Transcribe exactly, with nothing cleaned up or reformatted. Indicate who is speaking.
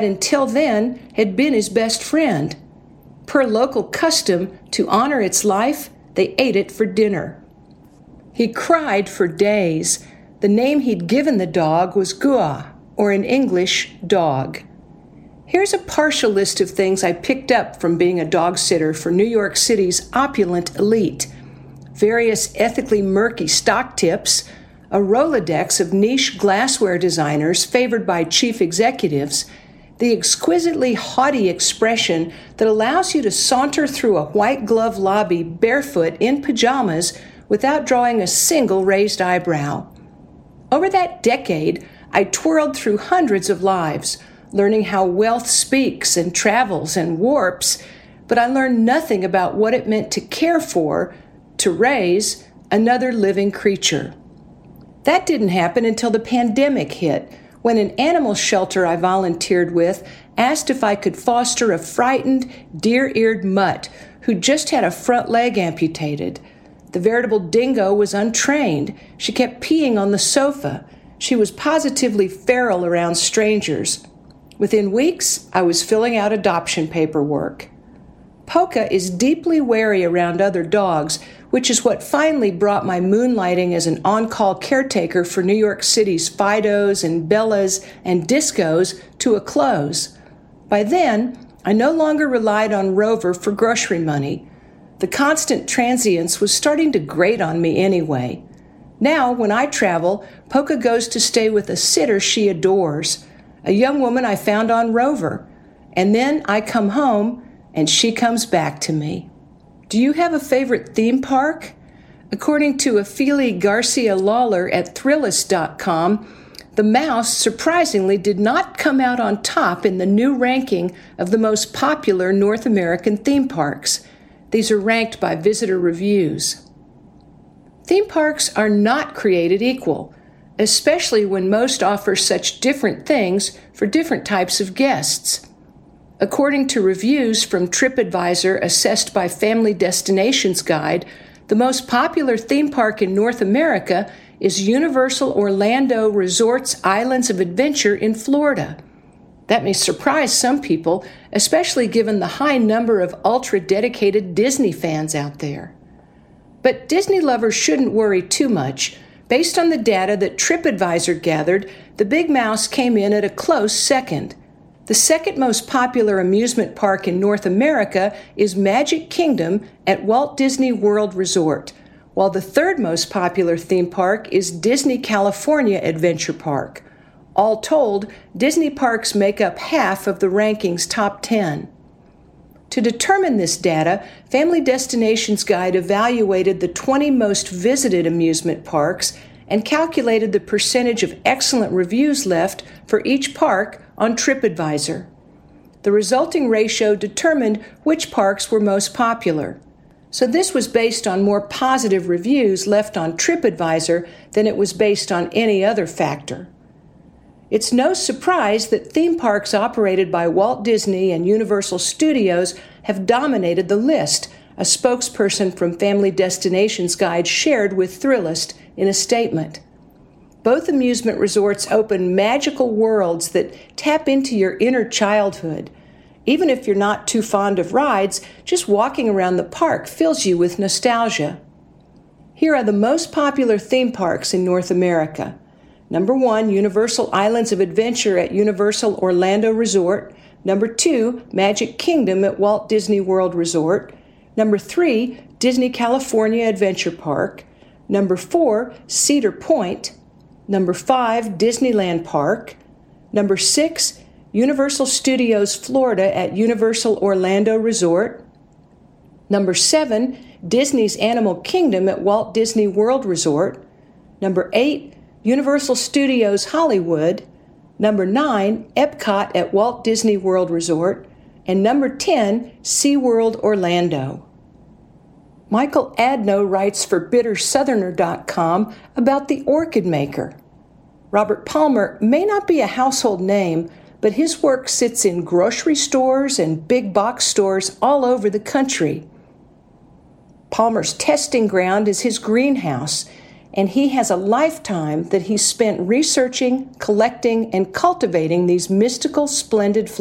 Speaker 1: until then had been his best friend. Per local custom, to honor its life, they ate it for dinner. He cried for days. The name he'd given the dog was Gua, or in English, dog. Here's a partial list of things I picked up from being a dog sitter for New York City's opulent elite. Various ethically murky stock tips, a Rolodex of niche glassware designers favored by chief executives, the exquisitely haughty expression that allows you to saunter through a white glove lobby barefoot in pajamas without drawing a single raised eyebrow. Over that decade, I twirled through hundreds of lives, learning how wealth speaks and travels and warps, but I learned nothing about what it meant to care for, to raise, another living creature. That didn't happen until the pandemic hit, when an animal shelter I volunteered with asked if I could foster a frightened, deer-eared mutt who just had a front leg amputated. The veritable dingo was untrained. She kept peeing on the sofa. She was positively feral around strangers. Within weeks, I was filling out adoption paperwork. Polka is deeply wary around other dogs, which is what finally brought my moonlighting as an on-call caretaker for New York City's Fidos and Bellas and Discos to a close. By then, I no longer relied on Rover for grocery money. The constant transience was starting to grate on me anyway. Now, when I travel, Polka goes to stay with a sitter she adores, a young woman I found on Rover. And then I come home, and she comes back to me. Do you have a favorite theme park? According to Ophelia Garcia Lawler at Thrillist dot com, the mouse surprisingly did not come out on top in the new ranking of the most popular North American theme parks. These are ranked by visitor reviews. Theme parks are not created equal, especially when most offer such different things for different types of guests. According to reviews from TripAdvisor assessed by Family Destinations Guide, the most popular theme park in North America is Universal Orlando Resort's Islands of Adventure in Florida. That may surprise some people, especially given the high number of ultra-dedicated Disney fans out there. But Disney lovers shouldn't worry too much. Based on the data that TripAdvisor gathered, the Big Mouse came in at a close second. The second most popular amusement park in North America is Magic Kingdom at Walt Disney World Resort, while the third most popular theme park is Disney California Adventure Park. All told, Disney parks make up half of the ranking's top ten. To determine this data, Family Destinations Guide evaluated the twenty most visited amusement parks and calculated the percentage of excellent reviews left for each park on TripAdvisor. The resulting ratio determined which parks were most popular. So this was based on more positive reviews left on TripAdvisor than it was based on any other factor. It's no surprise that theme parks operated by Walt Disney and Universal Studios have dominated the list, a spokesperson from Family Destinations Guide shared with Thrillist in a statement. Both amusement resorts open magical worlds that tap into your inner childhood. Even if you're not too fond of rides, just walking around the park fills you with nostalgia. Here are the most popular theme parks in North America. Number one, Universal Islands of Adventure at Universal Orlando Resort. Number two, Magic Kingdom at Walt Disney World Resort. Number three, Disney California Adventure Park. Number four, Cedar Point. Number five, Disneyland Park. Number six, Universal Studios Florida at Universal Orlando Resort. Number seven, Disney's Animal Kingdom at Walt Disney World Resort. Number eight, Universal Studios Hollywood. Number nine, Epcot at Walt Disney World Resort. And number ten, SeaWorld Orlando. Michael Adno writes for Bitter Southerner dot com about the Orchid Maker. Robert Palmer may not be a household name, but his work sits in grocery stores and big box stores all over the country. Palmer's testing ground is his greenhouse. and he has a lifetime that he spent researching, collecting, and cultivating these mystical, splendid